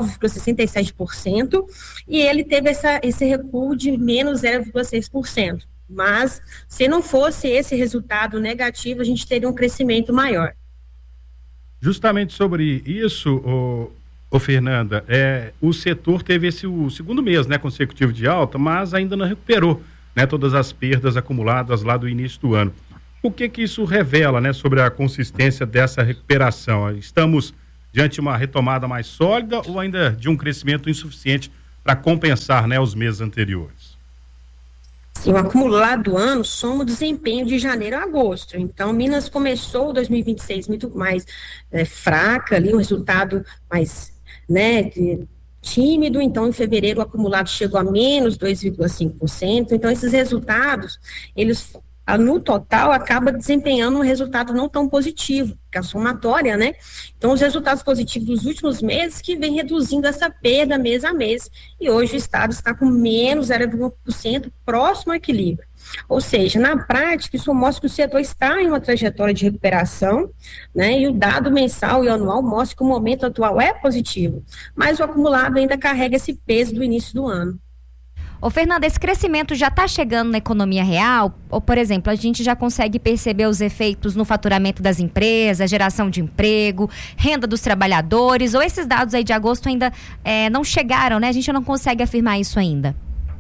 39,67%, e ele teve esse recuo de menos 0,6%. Mas, se não fosse esse resultado negativo, a gente teria um crescimento maior. Justamente sobre isso, Fernanda, o setor teve o segundo mês, né, consecutivo de alta, mas ainda não recuperou, né, todas as perdas acumuladas lá do início do ano. O que isso revela, né, sobre a consistência dessa recuperação? Estamos diante de uma retomada mais sólida ou ainda de um crescimento insuficiente para compensar, né, os meses anteriores? Sim, o acumulado do ano soma o desempenho de janeiro a agosto. Então, Minas começou 2026 muito mais fraca, ali, um resultado mais, né, tímido. Então, em fevereiro, o acumulado chegou a menos 2,5%. Então, esses resultados, eles no total, acaba desempenhando um resultado não tão positivo, que é a somatória, né? Então, os resultados positivos dos últimos meses que vem reduzindo essa perda mês a mês. E hoje o Estado está com menos 0,1% próximo ao equilíbrio. Ou seja, na prática, isso mostra que o setor está em uma trajetória de recuperação, né? E o dado mensal e anual mostra que o momento atual é positivo, mas o acumulado ainda carrega esse peso do início do ano. Fernanda, esse crescimento já está chegando na economia real? Ou, por exemplo, a gente já consegue perceber os efeitos no faturamento das empresas, geração de emprego, renda dos trabalhadores? Ou esses dados aí de agosto ainda não chegaram, né? A gente não consegue afirmar isso ainda.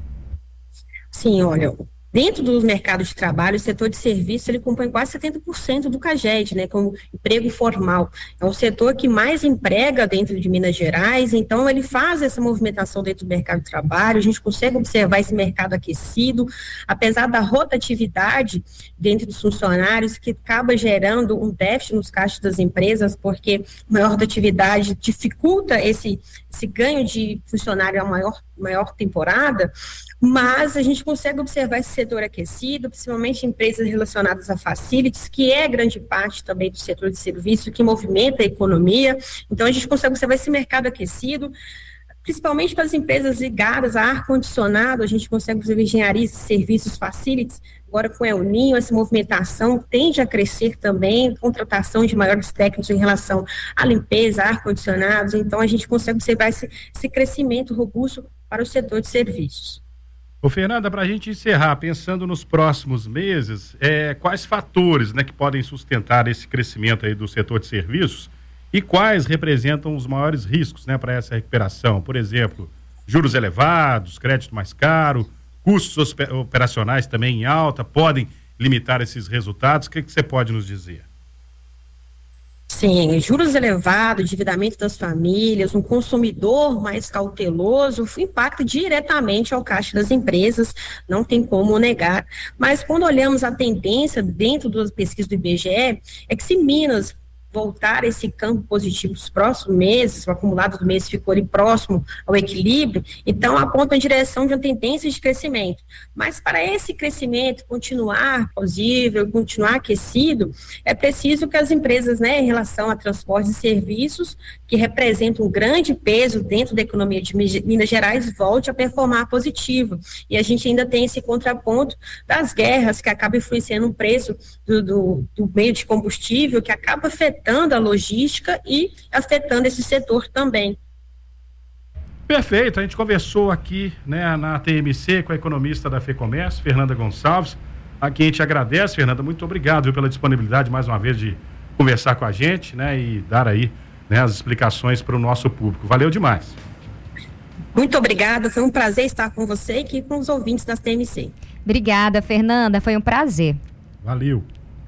Sim, olha, dentro do mercado de trabalho, o setor de serviço, ele compõe quase 70% do CAGED, né, como emprego formal. É o setor que mais emprega dentro de Minas Gerais, então ele faz essa movimentação dentro do mercado de trabalho, a gente consegue observar esse mercado aquecido, apesar da rotatividade dentro dos funcionários, que acaba gerando um déficit nos caixas das empresas, porque maior rotatividade dificulta esse ganho de funcionário a maior temporada, mas a gente consegue observar esse setor aquecido, principalmente empresas relacionadas a facilities, que é grande parte também do setor de serviço, que movimenta a economia. Então, a gente consegue observar esse mercado aquecido, principalmente para as empresas ligadas a ar-condicionado. A gente consegue observar engenharia e serviços facilities. Agora, com o El Niño, essa movimentação tende a crescer também, contratação de maiores técnicos em relação à limpeza, ar-condicionados. Então, a gente consegue observar esse crescimento robusto para o setor de serviços. Fernanda, para a gente encerrar, pensando nos próximos meses, quais fatores, né, que podem sustentar esse crescimento aí do setor de serviços e quais representam os maiores riscos, né, para essa recuperação? Por exemplo, juros elevados, crédito mais caro, custos operacionais também em alta, podem limitar esses resultados? O que você pode nos dizer? Sim, juros elevados, endividamento das famílias, um consumidor mais cauteloso, impacta diretamente ao caixa das empresas, não tem como negar. Mas quando olhamos a tendência dentro das pesquisas do IBGE, é que se Minas voltar esse campo positivo nos próximos meses, o acumulado do mês ficou ali próximo ao equilíbrio, então aponta em direção de uma tendência de crescimento. Mas para esse crescimento continuar plausível, continuar aquecido, é preciso que as empresas, né, em relação a transportes e serviços, que representam um grande peso dentro da economia de Minas Gerais, volte a performar positivo. E a gente ainda tem esse contraponto das guerras, que acaba influenciando o preço do meio de combustível, que acaba afetando a logística e afetando esse setor também. Perfeito, a gente conversou aqui, né, na TMC com a economista da FEComércio, Fernanda Gonçalves. Aqui a gente agradece, Fernanda, muito obrigado, viu, pela disponibilidade mais uma vez de conversar com a gente, né, e dar aí, né, as explicações para o nosso público. Valeu demais. Muito obrigada, foi um prazer estar com você e aqui com os ouvintes das TMC. Obrigada, Fernanda, foi um prazer. Valeu.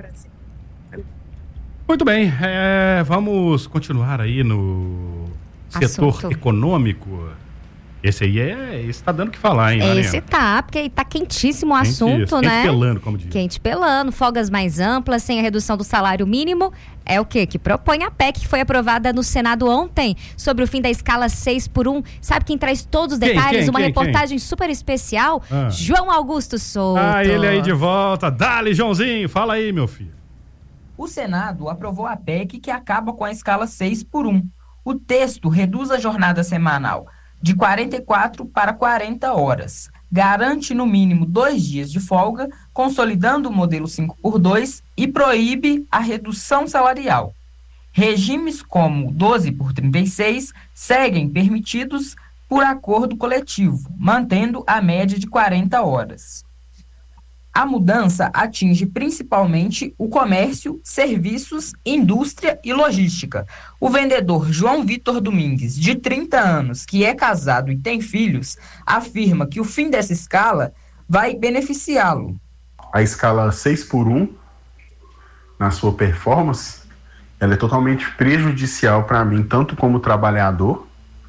Muito bem, vamos continuar aí no setor econômico. Esse aí está dando o que falar, hein, Mariana? Esse tá, porque tá quentíssimo o assunto, né? Quente pelando, como diz. Quente pelando, folgas mais amplas, sem a redução do salário mínimo. É o quê? Que propõe a PEC, que foi aprovada no Senado ontem, sobre o fim da escala 6x1. Sabe quem traz todos os detalhes? Uma reportagem super especial? João Augusto Souto. Ah, ele aí de volta. Dale, Joãozinho, fala aí, meu filho. O Senado aprovou a PEC que acaba com a escala 6x1. O texto reduz a jornada semanal de 44 para 40 horas. Garante no mínimo 2 dias de folga, consolidando o modelo 5x2 e proíbe a redução salarial. Regimes como 12x36 seguem permitidos por acordo coletivo, mantendo a média de 40 horas. A mudança atinge principalmente o comércio, serviços, indústria e logística. O vendedor João Vitor Domingues, de 30 anos, que é casado e tem filhos, afirma que o fim dessa escala vai beneficiá-lo. A escala 6x1, na sua performance, ela é totalmente prejudicial para mim, tanto como trabalhador,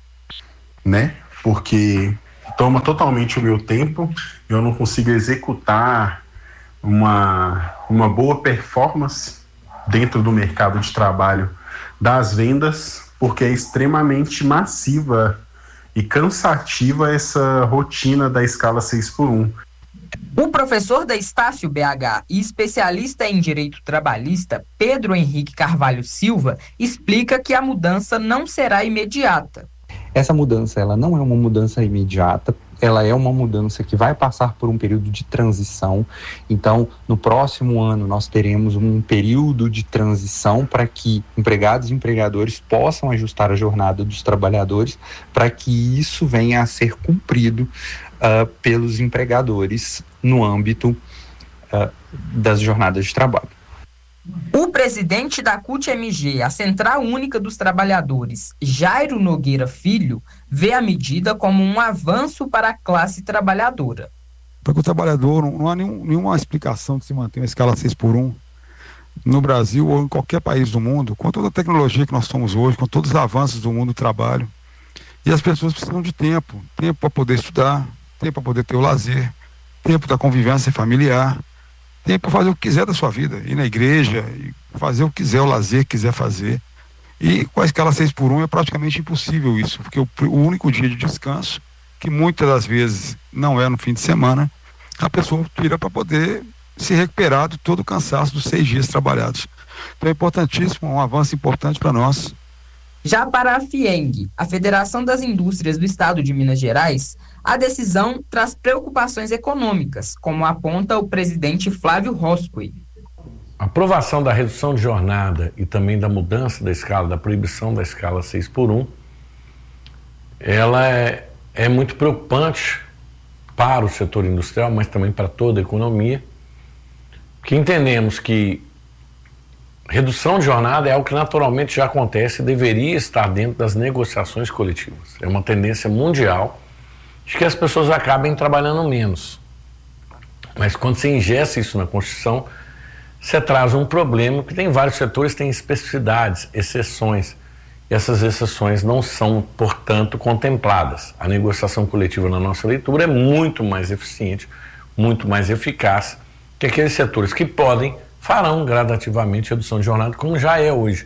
né? Porque toma totalmente o meu tempo, eu não consigo executar uma boa performance dentro do mercado de trabalho das vendas, porque é extremamente massiva e cansativa essa rotina da escala 6x1. O professor da Estácio BH e especialista em direito trabalhista, Pedro Henrique Carvalho Silva, explica que a mudança não será imediata. Essa mudança, ela não é uma mudança imediata, ela é uma mudança que vai passar por um período de transição. Então, no próximo ano, nós teremos um período de transição para que empregados e empregadores possam ajustar a jornada dos trabalhadores, para que isso venha a ser cumprido pelos empregadores no âmbito das jornadas de trabalho. O presidente da CUT-MG, a Central Única dos Trabalhadores, Jairo Nogueira Filho, vê a medida como um avanço para a classe trabalhadora. Para o trabalhador, não há nenhuma explicação de se manter uma escala 6x1 no Brasil ou em qualquer país do mundo, com toda a tecnologia que nós temos hoje, com todos os avanços do mundo do trabalho. E as pessoas precisam de tempo para poder estudar, tempo para poder ter o lazer, tempo da convivência familiar, tempo para fazer o que quiser da sua vida, ir na igreja, fazer o que quiser, o lazer que quiser fazer. E com a escala 6x1 é praticamente impossível isso, porque o único dia de descanso, que muitas das vezes não é no fim de semana, a pessoa tira para poder se recuperar de todo o cansaço dos 6 dias trabalhados. Então é importantíssimo, um avanço importante para nós. Já para a FIENG, a Federação das Indústrias do Estado de Minas Gerais, a decisão traz preocupações econômicas, como aponta o presidente Flávio Roscoe. A aprovação da redução de jornada e também da mudança da escala, da proibição da escala 6x1, ela é muito preocupante para o setor industrial, mas também para toda a economia, porque entendemos que redução de jornada é algo que naturalmente já acontece e deveria estar dentro das negociações coletivas. É uma tendência mundial de que as pessoas acabem trabalhando menos. Mas quando você ingessa isso na Constituição, você traz um problema, porque tem vários setores que têm especificidades, exceções. E essas exceções não são, portanto, contempladas. A negociação coletiva, na nossa leitura, é muito mais eficiente, muito mais eficaz que aqueles setores que podem, farão gradativamente redução de jornada, como já é hoje.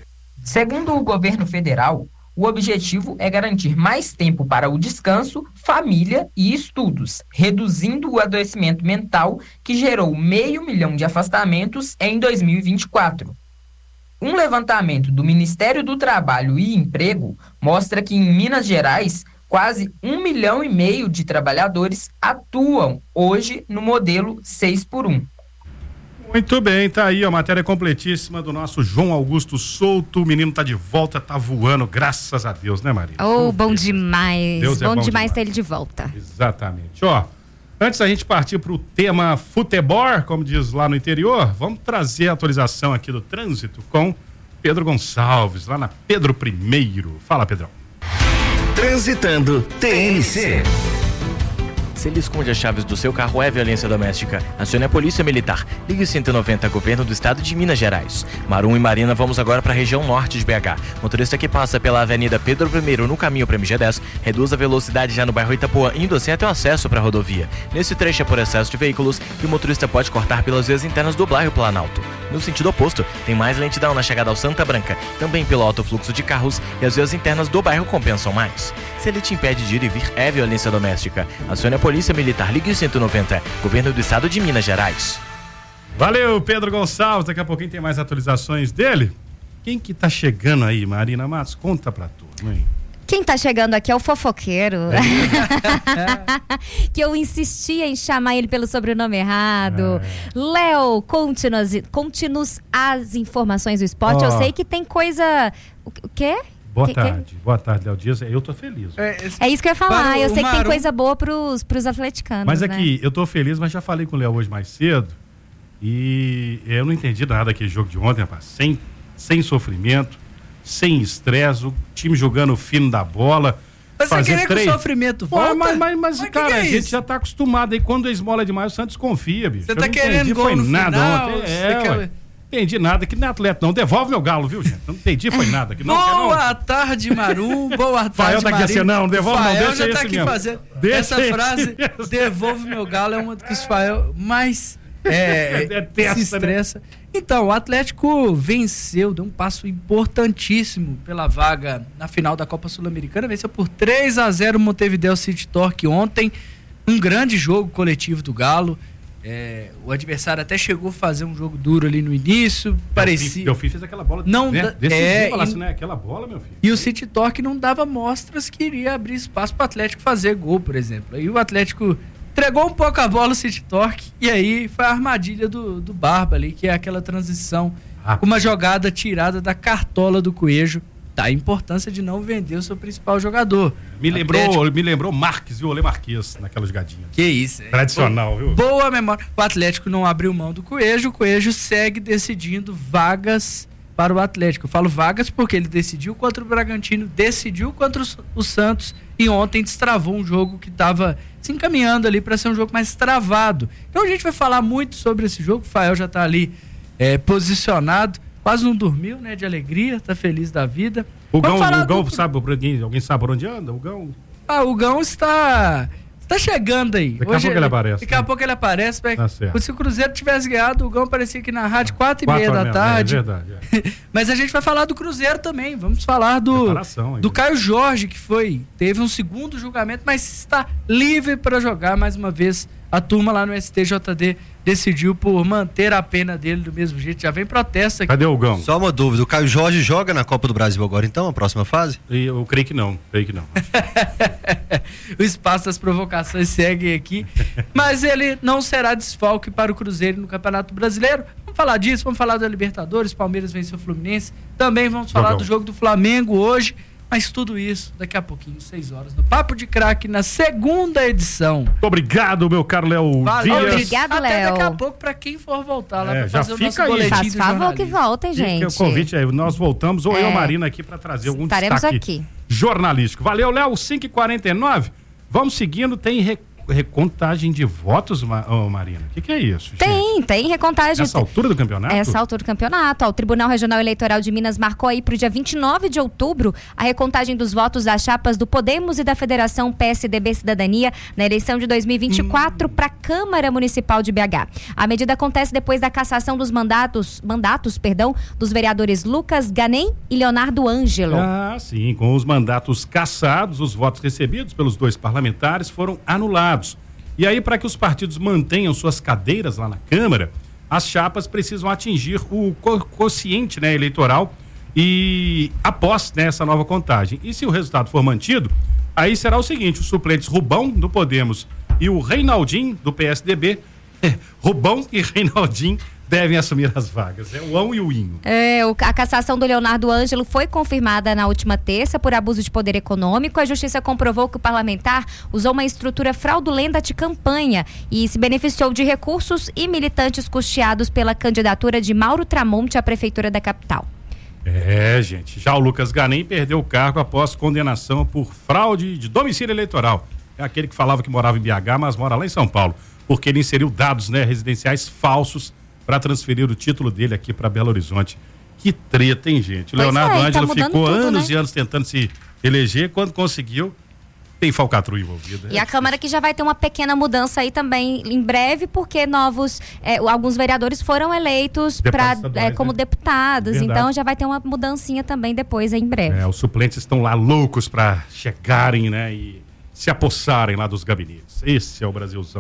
Segundo o governo federal, o objetivo é garantir mais tempo para o descanso, família e estudos, reduzindo o adoecimento mental que gerou 500 mil de afastamentos em 2024. Um levantamento do Ministério do Trabalho e Emprego mostra que em Minas Gerais, quase 1,5 milhão de trabalhadores atuam hoje no modelo 6x1. Muito bem, tá aí a matéria completíssima do nosso João Augusto Souto. O menino tá de volta, tá voando, graças a Deus, né, Maria? Oh, bom demais. Deus bom é bom demais ter ele de volta. Exatamente. Ó, antes da gente partir pro tema futebol, como diz lá no interior, vamos trazer a atualização aqui do trânsito com Pedro Gonçalves, lá na Pedro I. Fala, Pedrão. Transitando TNC. Se ele esconde as chaves do seu carro, é violência doméstica. Acione a Polícia Militar. Ligue 190, Governo do Estado de Minas Gerais. Marum e Marina, vamos agora para a região norte de BH. Motorista que passa pela Avenida Pedro I no caminho para MG10, reduz a velocidade já no bairro Itapuã, indo assim até o acesso para a rodovia. Nesse trecho é por excesso de veículos e o motorista pode cortar pelas vias internas do bairro Planalto. No sentido oposto, tem mais lentidão na chegada ao Santa Branca, também pelo alto fluxo de carros, e as vias internas do bairro compensam mais. Se ele te impede de ir e vir, é violência doméstica. Acione a Polícia Militar, ligue 190, Governo do Estado de Minas Gerais. Valeu, Pedro Gonçalves. Daqui a pouquinho tem mais atualizações dele. Quem que tá chegando aí, Marina Matos? Conta pra turma, hein? Quem tá chegando aqui é o fofoqueiro. Que eu insistia em chamar ele pelo sobrenome errado. Léo, conte-nos as informações do esporte. Eu sei que tem coisa... O quê? Boa tarde, Léo Dias. Eu tô feliz. É isso que eu ia falar. Eu sei que tem coisa boa pros atleticanos. Mas né? aqui, eu tô feliz, mas já falei com o Léo hoje mais cedo. E eu não entendi nada daquele jogo de ontem, rapaz. Sem sofrimento, sem estresse, o time jogando fino da bola. Mas você querer que o sofrimento volta? Mas cara, a gente já tá acostumado. Aí quando a esmola é demais, o Santos confia, bicho. Você tá querendo gol no final? Entendi nada, que não é atleta não. Devolve meu galo, viu, gente? Não entendi, foi nada. Que não, boa tarde, Marum. Boa tarde, tá aqui assim, não, devolve não, deixa já tá aqui fazendo. Essa frase, devolve meu galo, é uma que os Fael mais se estressa. Né? Então, o Atlético venceu, deu um passo importantíssimo pela vaga na final da Copa Sul-Americana. Venceu por 3-0 o Montevideo City Torque ontem. Um grande jogo coletivo do Galo. O adversário até chegou a fazer um jogo duro ali no início. Parecia. Meu filho fez aquela bola. Não, né? Aquela bola, meu filho. E o City Torque não dava mostras que iria abrir espaço para o Atlético fazer gol, por exemplo. Aí o Atlético entregou um pouco a bola, o City Torque, e aí foi a armadilha do Barba ali, que é aquela transição, uma jogada tirada da cartola do Coelho. Tá a importância de não vender o seu principal jogador. Me lembrou Marques, viu? Olê Marques naquela jogadinha. Que isso. Tradicional, viu? Boa memória. O Atlético não abriu mão do Coelho, o Coelho segue decidindo vagas para o Atlético. Eu falo vagas porque ele decidiu contra o Bragantino, decidiu contra o Santos e ontem destravou um jogo que estava se encaminhando ali para ser um jogo mais travado. Então a gente vai falar muito sobre esse jogo. O Fael já está ali posicionado. Quase não dormiu, né? De alegria, tá feliz da vida. O Gão sabe, alguém sabe por onde anda? O Gão? O Gão está chegando aí. Daqui a pouco ele aparece. Daqui a pouco ele aparece. Se o Cruzeiro tivesse ganhado, o Gão aparecia aqui na rádio 4h30 da tarde. É verdade. Mas a gente vai falar do Cruzeiro também. Vamos falar do Caio Jorge, que teve um segundo julgamento, mas está livre para jogar mais uma vez. A turma lá no STJD decidiu por manter a pena dele do mesmo jeito. Já vem protesto aqui. Cadê o Gão? Só uma dúvida, o Caio Jorge joga na Copa do Brasil agora então, a próxima fase? Eu creio que não. O espaço das provocações segue aqui, mas ele não será desfalque para o Cruzeiro no Campeonato Brasileiro. Vamos falar disso, vamos falar da Libertadores, Palmeiras venceu o Fluminense, também vamos falar do jogo do Flamengo hoje. Mas tudo isso daqui a pouquinho, 6 horas, no Papo de Craque, na segunda edição. Muito obrigado, meu caro Léo Dias. Obrigado, Léo. Até daqui a pouco, para quem for voltar lá para fazer o nosso aí. boletim Faz favor que voltem, gente. O convite aí, nós voltamos, ou eu, Marina, aqui para trazer algum destaque aqui. Jornalístico. Valeu, Léo, 5h49. Vamos seguindo, tem recontagem de votos, Marina? O que é isso? Tem recontagem. Nessa altura do campeonato? Essa altura do campeonato. O Tribunal Regional Eleitoral de Minas marcou aí para o dia 29 de outubro a recontagem dos votos das chapas do Podemos e da Federação PSDB Cidadania na eleição de 2024 para a Câmara Municipal de BH. A medida acontece depois da cassação dos mandatos, dos vereadores Lucas Ganem e Leonardo Ângelo. Ah, sim. Com os mandatos cassados, os votos recebidos pelos dois parlamentares foram anulados. E aí, para que os partidos mantenham suas cadeiras lá na Câmara, as chapas precisam atingir o quociente, né, eleitoral e após, né, essa nova contagem. E se o resultado for mantido, aí será o seguinte: os suplentes Rubão, do Podemos, e o Reinaldinho, do PSDB, Rubão e Reinaldinho devem assumir as vagas. É o ão e o inho. A cassação do Leonardo Ângelo foi confirmada na última terça por abuso de poder econômico. A justiça comprovou que o parlamentar usou uma estrutura fraudulenta de campanha e se beneficiou de recursos e militantes custeados pela candidatura de Mauro Tramonte à prefeitura da capital. Gente. Já o Lucas Ganem perdeu o cargo após condenação por fraude de domicílio eleitoral. É aquele que falava que morava em BH, mas mora lá em São Paulo, porque ele inseriu dados, né, residenciais falsos para transferir o título dele aqui para Belo Horizonte. Que treta, hein, gente? O Leonardo Ângelo ficou anos e anos tentando se eleger. Quando conseguiu, tem falcatrua envolvida. E a Câmara que já vai ter uma pequena mudança aí também em breve, porque alguns vereadores foram eleitos como deputados. Então já vai ter uma mudancinha também depois, em breve. Os suplentes estão lá loucos para chegarem, né, e se apossarem lá dos gabinetes. Esse é o Brasilzão.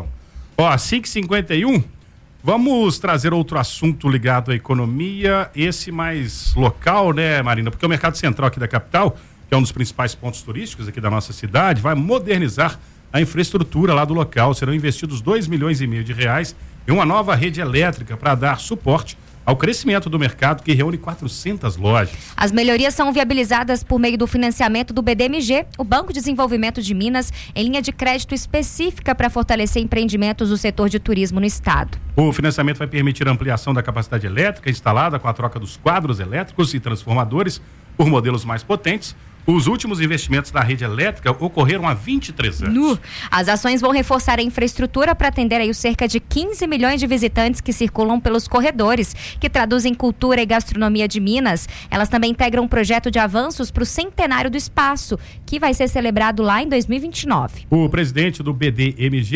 5h51. Vamos trazer outro assunto ligado à economia, esse mais local, né, Marina? Porque o Mercado Central aqui da capital, que é um dos principais pontos turísticos aqui da nossa cidade, vai modernizar a infraestrutura lá do local. Serão investidos R$2,5 milhões em uma nova rede elétrica para dar suporte ao crescimento do mercado, que reúne 400 lojas. As melhorias são viabilizadas por meio do financiamento do BDMG, o Banco de Desenvolvimento de Minas, em linha de crédito específica para fortalecer empreendimentos do setor de turismo no estado. O financiamento vai permitir a ampliação da capacidade elétrica instalada com a troca dos quadros elétricos e transformadores por modelos mais potentes. Os últimos investimentos na rede elétrica ocorreram há 23 anos. As ações vão reforçar a infraestrutura para atender aí os cerca de 15 milhões de visitantes que circulam pelos corredores, que traduzem cultura e gastronomia de Minas. Elas também integram um projeto de avanços para o Centenário do Espaço, que vai ser celebrado lá em 2029. O presidente do BDMG